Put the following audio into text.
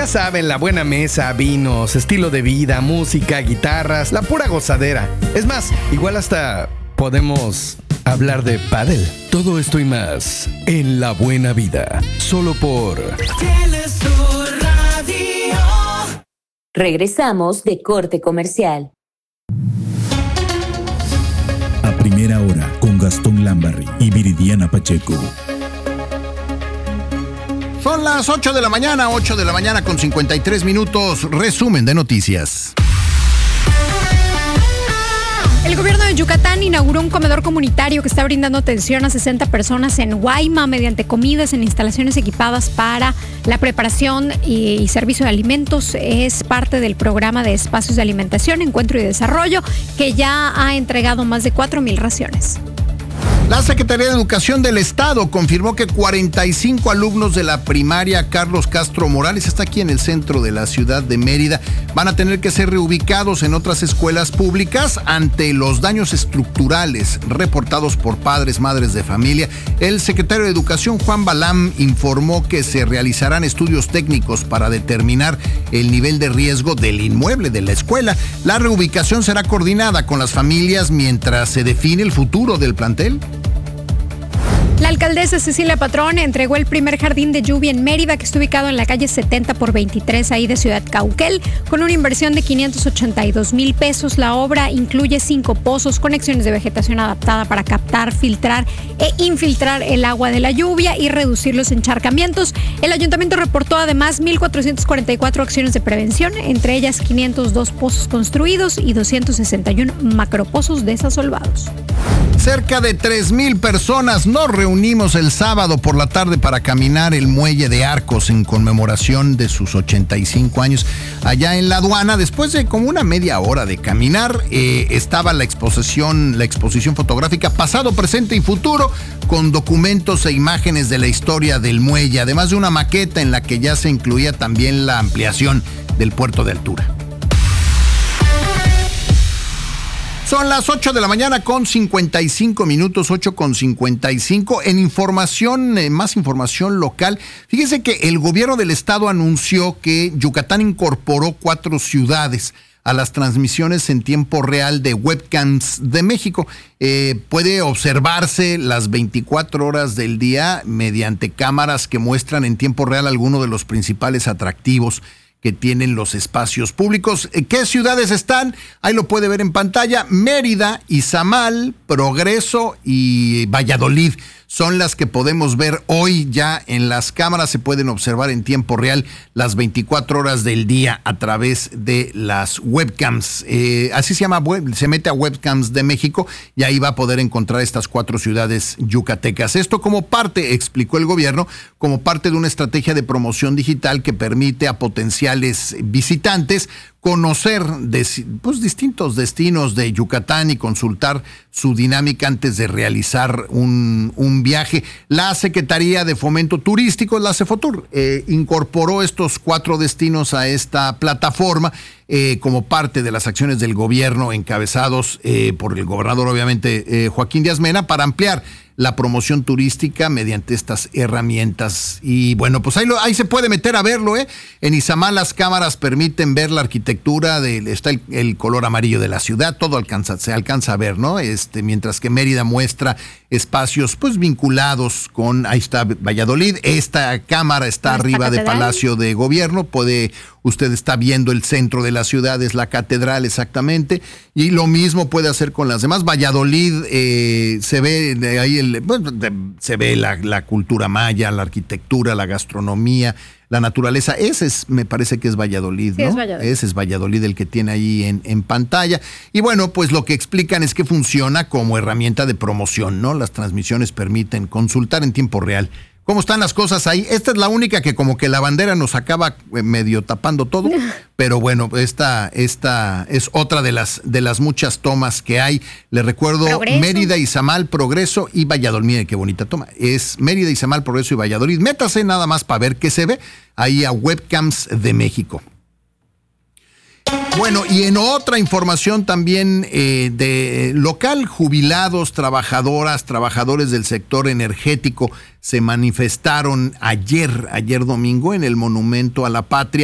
Ya saben, la buena mesa, vinos, estilo de vida, música, guitarras, la pura gozadera. Es más, igual hasta podemos hablar de pádel. Todo esto y más en La Buena Vida, solo por Telesur Radio. Regresamos de corte comercial. A primera hora con Gastón Lambarri y Viridiana Pacheco. Son las 8 de la mañana con 53 minutos. Resumen de noticias. El gobierno de Yucatán inauguró un comedor comunitario que está brindando atención a 60 personas en Guayma mediante comidas en instalaciones equipadas para la preparación y servicio de alimentos. Es parte del programa de espacios de alimentación, encuentro y desarrollo, que ya ha entregado más de 4,000 raciones. La Secretaría de Educación del Estado confirmó que 45 alumnos de la primaria Carlos Castro Morales, está aquí en el centro de la ciudad de Mérida, van a tener que ser reubicados en otras escuelas públicas ante los daños estructurales reportados por padres, madres de familia. El secretario de Educación, Juan Balam, informó que se realizarán estudios técnicos para determinar el nivel de riesgo del inmueble de la escuela. La reubicación será coordinada con las familias mientras se define el futuro del plantel. La alcaldesa Cecilia Patrón entregó el primer jardín de lluvia en Mérida, que está ubicado en la calle 70 por 23, ahí de Ciudad Cauquel, con una inversión de 582,000 pesos. La obra incluye 5 pozos, conexiones de vegetación adaptada para captar, filtrar e infiltrar el agua de la lluvia y reducir los encharcamientos. El ayuntamiento reportó además 1,444 acciones de prevención, entre ellas 502 pozos construidos y 261 macropozos desasolvados. Cerca de 3,000 personas nos reunimos el sábado por la tarde para caminar el muelle de Arcos en conmemoración de sus 85 años allá en la aduana. Después de como una media hora de caminar, estaba la exposición fotográfica Pasado, Presente y Futuro, con documentos e imágenes de la historia del muelle, además de una maqueta en la que ya se incluía también la ampliación del puerto de altura. Son las 8 de la mañana con 55 minutos, 8:55. En información, más información local, fíjese que el gobierno del estado anunció que Yucatán incorporó 4 ciudades a las transmisiones en tiempo real de Webcams de México. Puede observarse las 24 horas del día mediante cámaras que muestran en tiempo real algunos de los principales atractivos que tienen los espacios públicos. ¿Qué ciudades están? Ahí lo puede ver en pantalla. Mérida, Izamal, Progreso y Valladolid son las que podemos ver hoy ya en las cámaras. Se pueden observar en tiempo real las 24 horas del día a través de las webcams. Así se llama, se mete a Webcams de México y ahí va a poder encontrar estas 4 ciudades yucatecas. Esto como parte, explicó el gobierno, como parte de una estrategia de promoción digital que permite a potenciales visitantes conocer distintos destinos de Yucatán y consultar su dinámica antes de realizar un viaje. La Secretaría de Fomento Turístico, la Cefotur, incorporó estos 4 destinos a esta plataforma como parte de las acciones del gobierno encabezados por el gobernador, obviamente, Joaquín Díaz Mena, para ampliar la promoción turística mediante estas herramientas. Y bueno, pues ahí se puede meter a verlo, En Izamal las cámaras permiten ver la arquitectura, está el color amarillo de la ciudad, todo se alcanza a ver, ¿no? Mientras que Mérida muestra espacios pues vinculados con, ahí está Valladolid, esta cámara está arriba de Palacio de Gobierno, usted está viendo el centro de la ciudad, es la catedral exactamente, y lo mismo puede hacer con las demás. Valladolid, se ve ahí se ve la cultura maya, la arquitectura, la gastronomía, la naturaleza. Me parece que es Valladolid, ¿no? Sí, es Valladolid. Ese es Valladolid el que tiene ahí en pantalla. Y bueno, pues lo que explican es que funciona como herramienta de promoción, ¿no? Las transmisiones permiten consultar en tiempo real cómo están las cosas ahí. Esta es la única que como que la bandera nos acaba medio tapando todo, pero bueno, esta es otra de las muchas tomas que hay. Le recuerdo, Progreso. Mérida, Izamal, Progreso y Valladolid. Mire qué bonita toma. Es Mérida, Izamal, Progreso y Valladolid. Métase nada más para ver qué se ve ahí a Webcams de México. Bueno, y en otra información también de local, jubilados, trabajadores del sector energético se manifestaron ayer domingo en el Monumento a la Patria.